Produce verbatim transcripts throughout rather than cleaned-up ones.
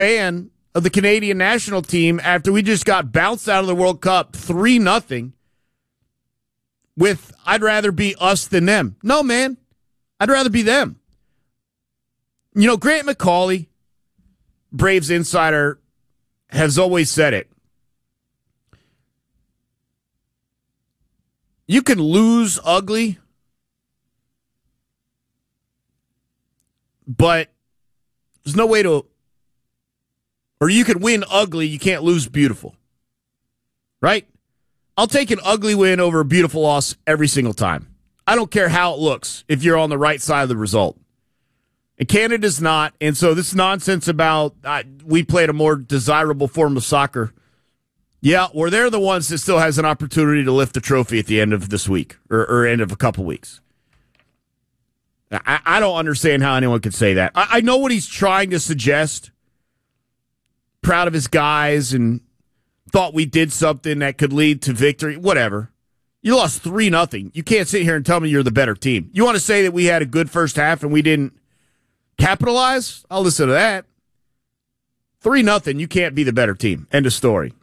fan of the Canadian national team after we just got bounced out of the World Cup three nothing with I'd rather be us than them. No, man. I'd rather be them. You know, Grant McCauley, Braves insider, has always said it. You can lose ugly, but there's no way to, or you can win ugly, you can't lose beautiful. Right? I'll take an ugly win over a beautiful loss every single time. I don't care how it looks if you're on the right side of the result. And Canada's not, and so this nonsense about uh, we played a more desirable form of soccer. Yeah, well, they're the ones that still has an opportunity to lift the trophy at the end of this week or, or end of a couple weeks. I, I don't understand how anyone could say that. I, I know what he's trying to suggest. Proud of his guys and thought we did something that could lead to victory. Whatever. You lost three nothing. You can't sit here and tell me you're the better team. You want to say that we had a good first half and we didn't capitalize? I'll listen to that. three nothing. You can't be the better team. End of story.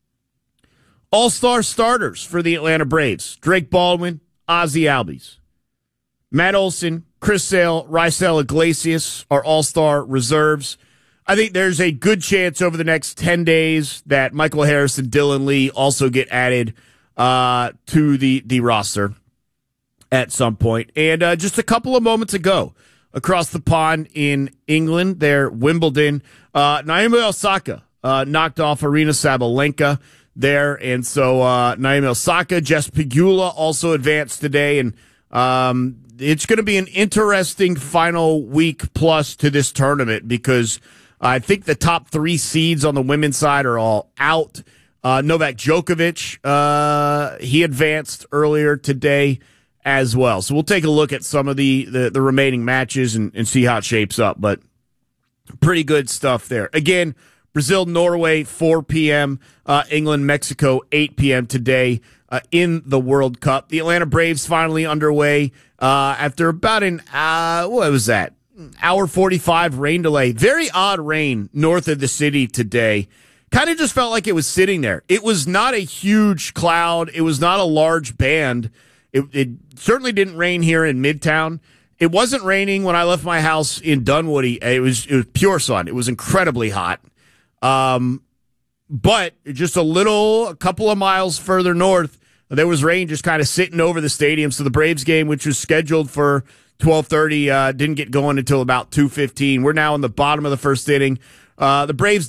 All-star starters for the Atlanta Braves. Drake Baldwin, Ozzie Albies. Matt Olson, Chris Sale, Raisel Iglesias are all-star reserves. I think there's a good chance over the next ten days that Michael Harris and Dylan Lee also get added uh, to the, the roster at some point. And uh, just a couple of moments ago, across the pond in England, there, Wimbledon, uh, Naomi Osaka uh, knocked off Arina Sabalenka there, and so uh, Naomi Osaka, Jess Pegula also advanced today, and um, it's going to be an interesting final week plus to this tournament because I think the top three seeds on the women's side are all out. Uh, Novak Djokovic, uh, he advanced earlier today as well. So we'll take a look at some of the, the, the remaining matches and, and see how it shapes up, but pretty good stuff there. Again, Brazil, Norway, four p.m., uh, England, Mexico, eight p.m. today uh, in the World Cup. The Atlanta Braves finally underway uh, after about an, uh, what was that, hour forty-five rain delay. Very odd rain north of the city today. Kind of just felt like it was sitting there. It was not a huge cloud. It was not a large band. It, it certainly didn't rain here in Midtown. It wasn't raining when I left my house in Dunwoody. It was, it was pure sun. It was incredibly hot. Um, but just a little, a couple of miles further north, there was rain just kind of sitting over the stadium. So the Braves game, which was scheduled for twelve thirty, uh, didn't get going until about two fifteen. We're now in the bottom of the first inning. Uh, the Braves